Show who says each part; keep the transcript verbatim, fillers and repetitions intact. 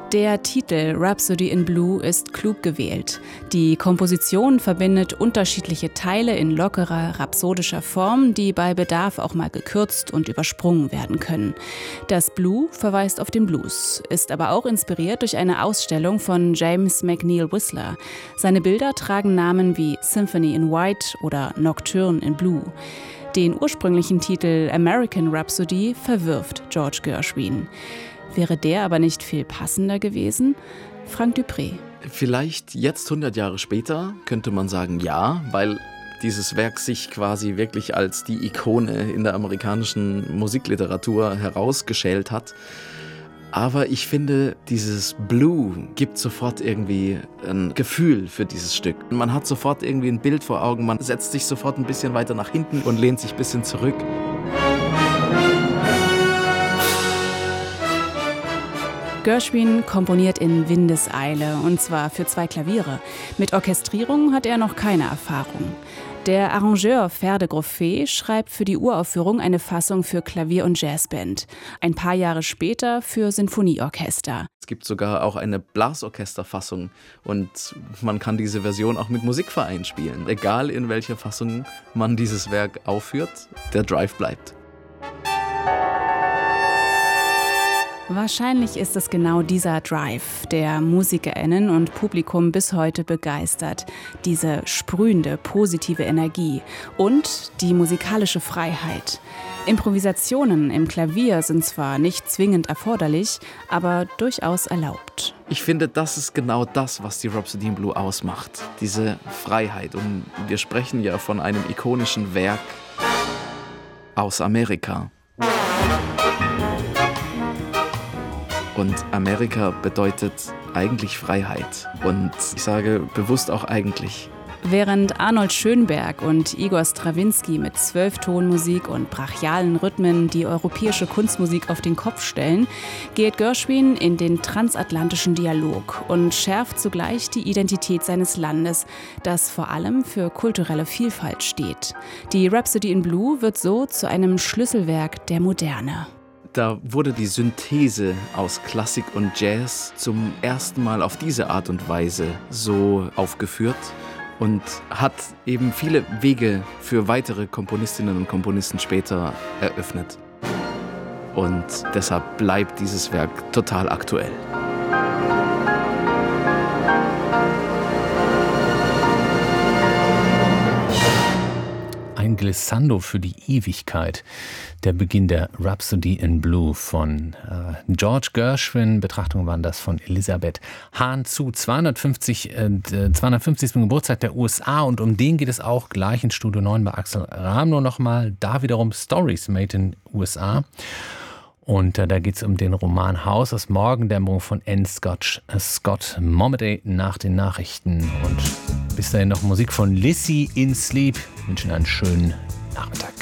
Speaker 1: Der Titel Rhapsody in Blue ist klug gewählt. Die Komposition verbindet unterschiedliche Teile in lockerer, rhapsodischer Form, die bei Bedarf auch mal gekürzt und übersprungen werden können. Das Blue verweist auf den Blues, ist aber auch inspiriert durch eine Ausstellung von James McNeill Whistler. Seine Bilder tragen Namen wie Symphony in White oder Nocturne in Blue. Den ursprünglichen Titel American Rhapsody verwirft George Gershwin. Wäre der aber nicht viel passender gewesen? Frank Dupré.
Speaker 2: Vielleicht jetzt hundert Jahre später könnte man sagen ja, weil dieses Werk sich quasi wirklich als die Ikone in der amerikanischen Musikliteratur herausgeschält hat. Aber ich finde, dieses Blue gibt sofort irgendwie ein Gefühl für dieses Stück. Man hat sofort irgendwie ein Bild vor Augen, man setzt sich sofort ein bisschen weiter nach hinten und lehnt sich ein bisschen zurück.
Speaker 1: Gershwin komponiert in Windeseile, und zwar für zwei Klaviere. Mit Orchestrierung hat er noch keine Erfahrung. Der Arrangeur Ferde Groffet schreibt für die Uraufführung eine Fassung für Klavier- und Jazzband. Ein paar Jahre später für Sinfonieorchester.
Speaker 2: Es gibt sogar auch eine Blasorchesterfassung und man kann diese Version auch mit Musikvereinen spielen. Egal in welcher Fassung man dieses Werk aufführt, der Drive bleibt.
Speaker 1: Wahrscheinlich ist es genau dieser Drive, der MusikerInnen und Publikum bis heute begeistert. Diese sprühende, positive Energie und die musikalische Freiheit. Improvisationen im Klavier sind zwar nicht zwingend erforderlich, aber durchaus erlaubt.
Speaker 2: Ich finde, das ist genau das, was die Rhapsody in Blue ausmacht. Diese Freiheit. Und wir sprechen ja von einem ikonischen Werk aus Amerika. Und Amerika bedeutet eigentlich Freiheit. Und ich sage bewusst auch eigentlich.
Speaker 1: Während Arnold Schönberg und Igor Strawinski mit Zwölftonmusik und brachialen Rhythmen die europäische Kunstmusik auf den Kopf stellen, geht Gershwin in den transatlantischen Dialog und schärft zugleich die Identität seines Landes, das vor allem für kulturelle Vielfalt steht. Die Rhapsody in Blue wird so zu einem Schlüsselwerk der Moderne.
Speaker 2: Da wurde die Synthese aus Klassik und Jazz zum ersten Mal auf diese Art und Weise so aufgeführt und hat eben viele Wege für weitere Komponistinnen und Komponisten später eröffnet. Und deshalb bleibt dieses Werk total aktuell.
Speaker 3: Ein Glissando für die Ewigkeit. Der Beginn der Rhapsody in Blue von äh, George Gershwin. Betrachtungen waren das von Elisabeth Hahn zu zweihundertfünfzig, äh, zweihundertfünfzigsten Geburtstag der U S A. Und um den geht es auch gleich in Studio neun bei Axel Rahm nur nochmal. Da wiederum Stories made in U S A. Und äh, da geht es um den Roman Haus aus Morgendämmerung von N. Scott, äh, Scott Momaday nach den Nachrichten. Und bis dahin noch Musik von Lizzie in Sleep. Ich wünsche Ihnen einen schönen Nachmittag.